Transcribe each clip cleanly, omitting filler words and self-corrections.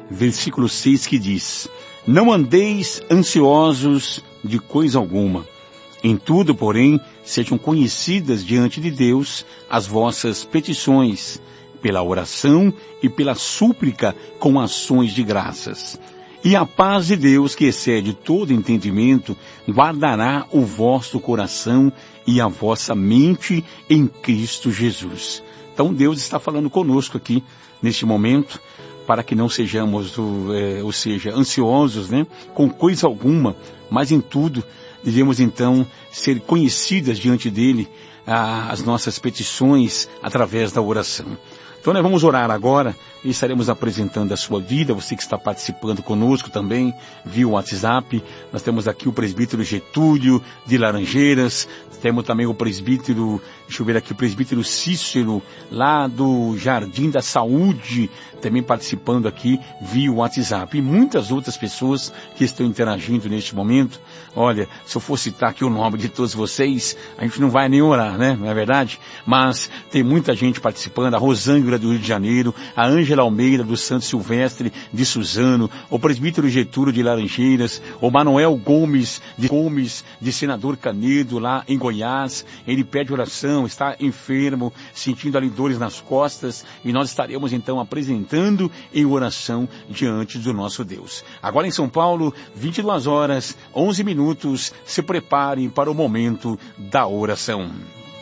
versículo 6, que diz: não andeis ansiosos de coisa alguma. Em tudo, porém, sejam conhecidas diante de Deus as vossas petições, pela oração e pela súplica com ações de graças. E a paz de Deus, que excede todo entendimento, guardará o vosso coração e a vossa mente em Cristo Jesus. Então Deus está falando conosco aqui, neste momento, para que não sejamos, ansiosos, com coisa alguma, mas em tudo devemos então ser conhecidas diante dele as nossas petições através da oração. Então nós vamos orar agora e estaremos apresentando a sua vida, você que está participando conosco também via WhatsApp. Nós temos aqui o presbítero Getúlio de Laranjeiras, temos também o presbítero, o presbítero Cícero, lá do Jardim da Saúde, também participando aqui via WhatsApp. E muitas outras pessoas que estão interagindo neste momento. Olha, se eu for citar aqui o nome de todos vocês, a gente não vai nem orar, não é verdade? Mas tem muita gente participando, a Rosângela do Rio de Janeiro, a Ângela Almeida do Santo Silvestre de Suzano, o presbítero Getúlio de Laranjeiras, o Manuel Gomes de Senador Canedo, lá em Goiás. Ele pede oração, está enfermo, sentindo ali dores nas costas, e nós estaremos então apresentando em oração diante do nosso Deus. Agora em São Paulo, 22 horas, 11 minutos, se preparem para o momento da oração.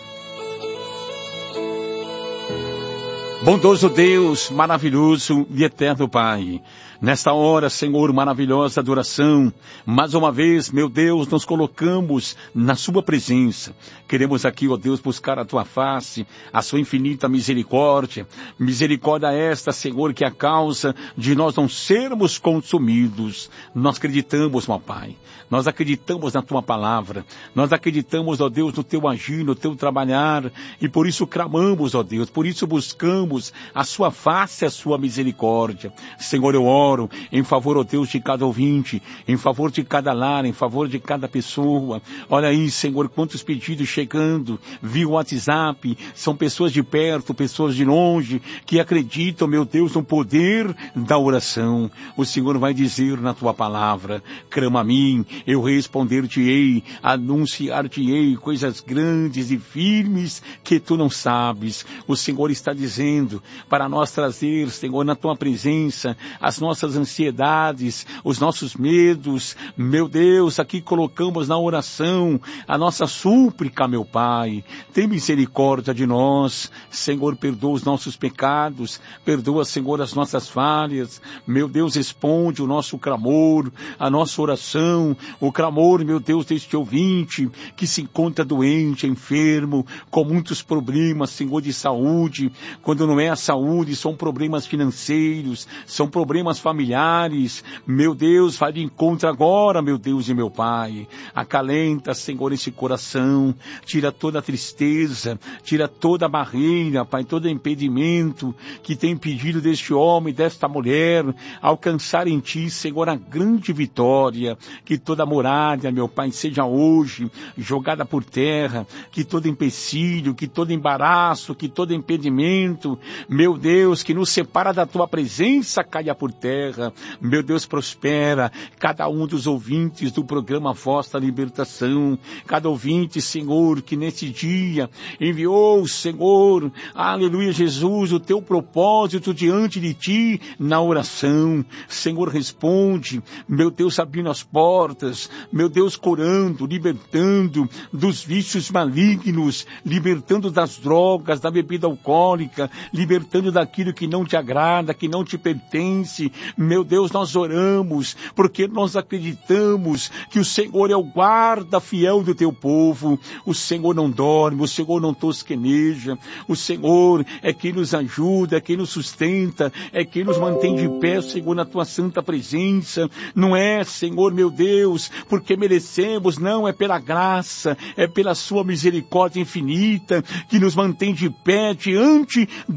Bondoso Deus, maravilhoso e eterno Pai, nesta hora, Senhor, maravilhosa adoração, mais uma vez, meu Deus, nos colocamos na sua presença. Queremos aqui, ó Deus, buscar a tua face, a sua infinita misericórdia. Misericórdia esta, Senhor, que é a causa de nós não sermos consumidos. Nós acreditamos, meu Pai, nós acreditamos na tua palavra, nós acreditamos, ó Deus, no teu agir, no teu trabalhar, e por isso clamamos, ó Deus, por isso buscamos a sua face, a sua misericórdia. Senhor, eu oro em favor, ó Deus, de cada ouvinte, em favor de cada lar, em favor de cada pessoa. Olha aí, Senhor, quantos pedidos chegando via WhatsApp, são pessoas de perto, pessoas de longe, que acreditam, meu Deus, no poder da oração. O Senhor vai dizer na tua palavra: clama a mim, eu responder-te-ei, anunciar-te-ei coisas grandes e firmes que tu não sabes. O Senhor está dizendo para nós trazer, Senhor, na tua presença, as nossas ansiedades, os nossos medos. Meu Deus, aqui colocamos na oração a nossa súplica, meu Pai. Tem misericórdia de nós, Senhor, perdoa os nossos pecados, perdoa, Senhor, as nossas falhas. Meu Deus, responde o nosso clamor, a nossa oração, o clamor, meu Deus, deste ouvinte que se encontra doente, enfermo, com muitos problemas, Senhor, de saúde. Quando não é a saúde, são problemas financeiros, são problemas familiares. Meu Deus, vai de encontro agora, meu Deus e meu Pai. Acalenta, Senhor, esse coração, tira toda a tristeza, tira toda a barreira, Pai, todo impedimento que tem impedido deste homem, desta mulher, alcançar em Ti, Senhor, a grande vitória. Que toda muralha, meu Pai, seja hoje jogada por terra, que todo empecilho, que todo embaraço, que todo impedimento, meu Deus, que nos separa da Tua presença, caia por terra. Meu Deus, prospera cada um dos ouvintes do programa Voz da Libertação, cada ouvinte, Senhor, que nesse dia enviou, Senhor, aleluia, Jesus, o Teu propósito diante de Ti na oração. Senhor, responde, meu Deus, abrindo as portas, meu Deus, curando, libertando dos vícios malignos, libertando das drogas, da bebida alcoólica, libertando daquilo que não Te agrada, que não Te pertence. Meu Deus, nós oramos, porque nós acreditamos que o Senhor é o guarda fiel do Teu povo. O Senhor não dorme, o Senhor não tosqueneja, o Senhor é quem nos ajuda, é quem nos sustenta, é quem nos mantém de pé, Senhor, na Tua santa presença. Não é, Senhor, meu Deus, porque merecemos, não, é pela graça, é pela Sua misericórdia infinita que nos mantém de pé diante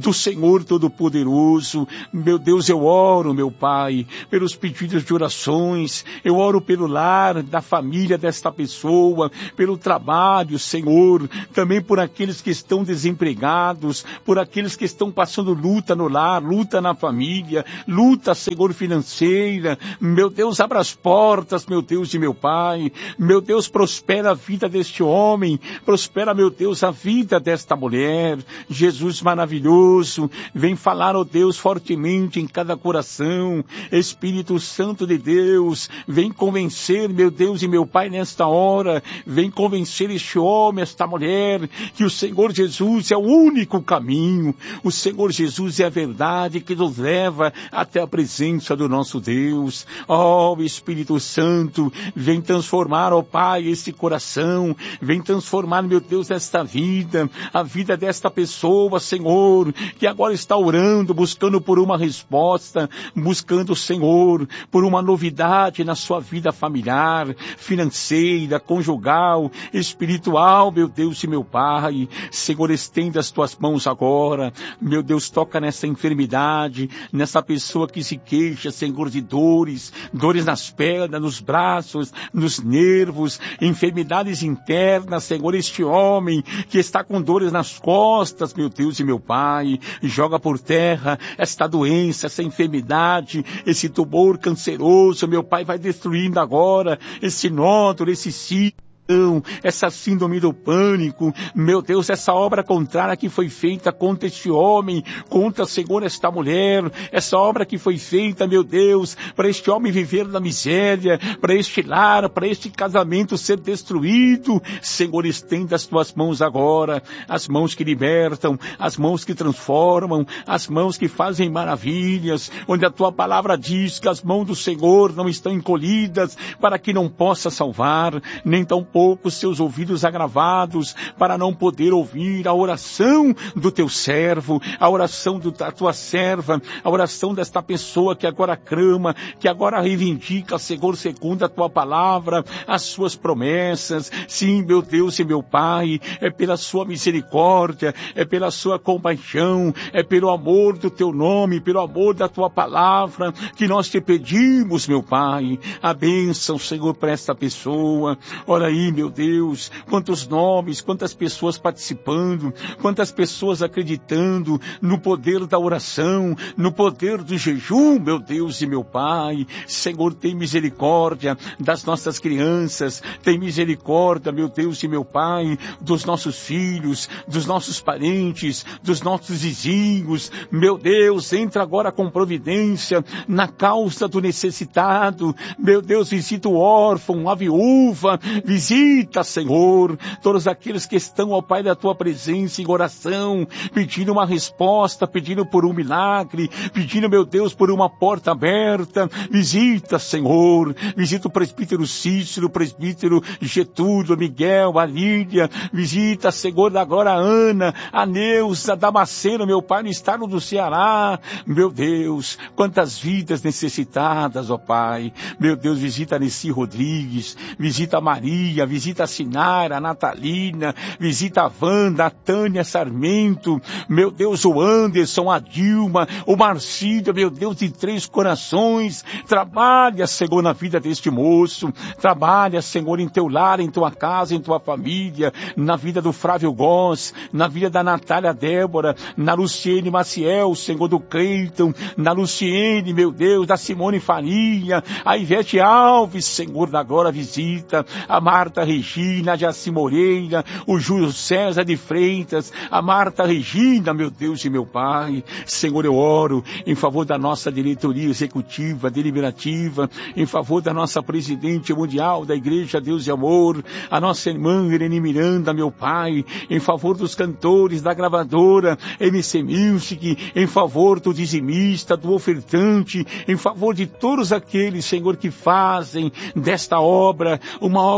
do Senhor Todo-Poderoso. Meu Deus, eu oro, meu Pai, pelos pedidos de orações, eu oro pelo lar da família desta pessoa, pelo trabalho, Senhor, também por aqueles que estão desempregados, por aqueles que estão passando luta no lar, luta na família, luta, Senhor, financeira. Meu Deus, abra as portas, meu Deus e meu Pai. Meu Deus, prospera a vida deste homem, prospera, meu Deus, a vida desta mulher. Jesus maravilhoso, vem falar, ó Deus, fortemente em cada coração. Espírito Santo de Deus, vem convencer, meu Deus e meu Pai, nesta hora, vem convencer este homem, esta mulher, que o Senhor Jesus é o único caminho, o Senhor Jesus é a verdade que nos leva até a presença do nosso Deus. Ó Espírito Santo, vem transformar, ó Pai, esse coração, vem transformar, meu Deus, esta vida, a vida desta pessoa, Senhor, que agora está orando, buscando por uma resposta, buscando, Senhor, por uma novidade na sua vida familiar, financeira, conjugal, espiritual, meu Deus e meu Pai. Senhor, estenda as tuas mãos agora, meu Deus, toca nessa enfermidade, nessa pessoa que se queixa, Senhor, de dores nas pernas, nos braços, nos nervos, enfermidades internas, Senhor, este homem que está com dores nas costas, meu Deus e meu Pai, joga por terra esta doença, essa enfermidade, esse tumor canceroso, meu Pai, vai destruindo agora esse nódulo, esse ciclo, essa síndrome do pânico, meu Deus, essa obra contrária que foi feita contra este homem, contra, Senhor, esta mulher, essa obra que foi feita, meu Deus, para este homem viver na miséria, para este lar, para este casamento ser destruído. Senhor, estenda as tuas mãos agora, as mãos que libertam, as mãos que transformam, as mãos que fazem maravilhas, onde a tua palavra diz que as mãos do Senhor não estão encolhidas para que não possa salvar, nem tampouco os seus ouvidos agravados para não poder ouvir a oração do teu servo, a oração da tua serva, a oração desta pessoa que agora clama, que agora reivindica, Senhor, segundo a tua palavra, as suas promessas. Sim, meu Deus e meu Pai, é pela sua misericórdia, é pela sua compaixão, é pelo amor do teu nome, pelo amor da tua palavra, que nós te pedimos, meu Pai, a bênção, Senhor, para esta pessoa. Olha aí, meu Deus, quantos nomes, quantas pessoas participando, quantas pessoas acreditando no poder da oração, no poder do jejum, meu Deus e meu Pai. Senhor, tem misericórdia das nossas crianças, tem misericórdia, meu Deus e meu Pai, dos nossos filhos, dos nossos parentes, dos nossos vizinhos. Meu Deus, entra agora com providência na causa do necessitado. Meu Deus, visita o órfão, a viúva, visita, Senhor, todos aqueles que estão, ó Pai, da tua presença em oração, pedindo uma resposta, pedindo por um milagre, pedindo, meu Deus, por uma porta aberta. Visita, Senhor, visita o presbítero Cícero, o presbítero Getúlio, Miguel, a Lídia, visita, Senhor, agora a Ana, a Neuza, a Damasceno, meu Pai, no estado do Ceará. Meu Deus, quantas vidas necessitadas, ó Pai. Meu Deus, visita a Nessi Rodrigues, visita a Maria, visita a Sinara, a Natalina, visita a Wanda, a Tânia Sarmento, meu Deus, o Anderson, a Dilma, o Marcílio, meu Deus, de Três Corações. Trabalha, Senhor, na vida deste moço, trabalha, Senhor, em teu lar, em tua casa, em tua família, na vida do Flávio Góes, na vida da Natália Débora, na Luciene Maciel, Senhor, do Cleiton, na Luciene, meu Deus, da Simone Faria, a Ivete Alves, Senhor, da glória, visita a Marta Regina, a Jaci Moreira, o Júlio César de Freitas, a Marta Regina, meu Deus e meu Pai. Senhor, eu oro em favor da nossa diretoria executiva, deliberativa, em favor da nossa presidente mundial da Igreja Deus e Amor, a nossa irmã Irene Miranda, meu Pai, em favor dos cantores, da gravadora MC Music, em favor do dizimista, do ofertante, em favor de todos aqueles, Senhor, que fazem desta obra uma obra gigantesca,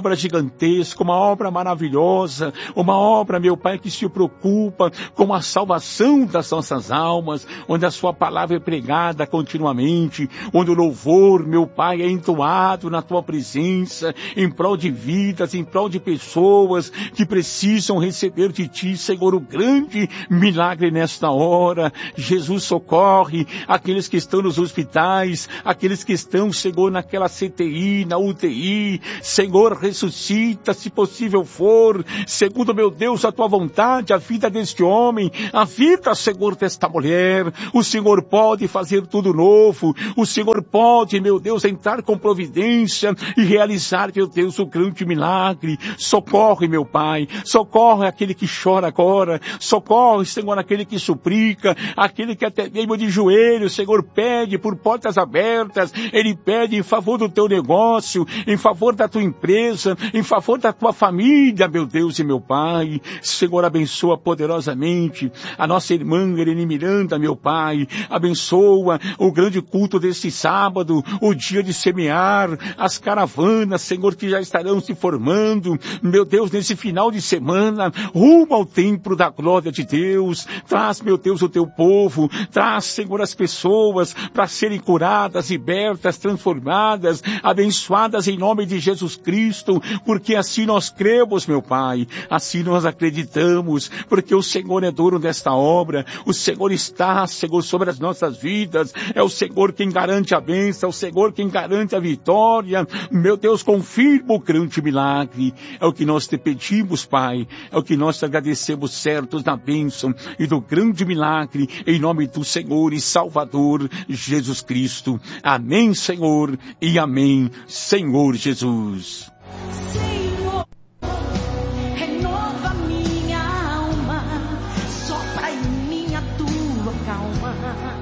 gigantesca, uma obra maravilhosa, uma obra, meu Pai, que se preocupa com a salvação das nossas almas, onde a sua palavra é pregada continuamente, onde o louvor, meu Pai, é entoado na tua presença, em prol de vidas, em prol de pessoas que precisam receber de ti, Senhor, o grande milagre nesta hora. Jesus, socorre aqueles que estão nos hospitais, aqueles que estão, Senhor, naquela CTI, na UTI. Senhor, ressuscita, se possível for, segundo, meu Deus, a tua vontade, a vida deste homem, a vida, Senhor, desta mulher. O Senhor pode fazer tudo novo. O Senhor pode, meu Deus, entrar com providência e realizar, meu Deus, o grande milagre. Socorre, meu Pai, socorre aquele que chora agora, socorre, Senhor, aquele que suplica, aquele que até mesmo de joelhos, Senhor, pede por portas abertas, ele pede em favor do teu negócio, em favor da tua empresa, em favor da tua família, meu Deus e meu Pai. Senhor, abençoa poderosamente a nossa irmã Irene Miranda, meu Pai, abençoa o grande culto deste sábado, o dia de semear, as caravanas, Senhor, que já estarão se formando, meu Deus, nesse final de semana, rumo ao templo da glória de Deus. Traz, meu Deus, o teu povo, traz, Senhor, as pessoas para serem curadas, libertas, transformadas, abençoadas em nome de Jesus Cristo, porque assim nós cremos, meu Pai, assim nós acreditamos, porque o Senhor é dono desta obra, o Senhor está, Senhor, sobre as nossas vidas, é o Senhor quem garante a bênção, é o Senhor quem garante a vitória. Meu Deus, confirma o grande milagre, é o que nós te pedimos, Pai, é o que nós te agradecemos, certos da bênção e do grande milagre, em nome do Senhor e Salvador Jesus Cristo. Amém, Senhor, e amém, Senhor Jesus.